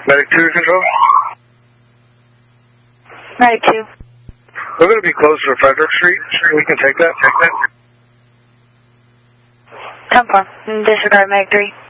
Medic 2 control. Medic 2. We're going to be close to Frederick Street. We can take that. 10-4. Disregard Medic 3.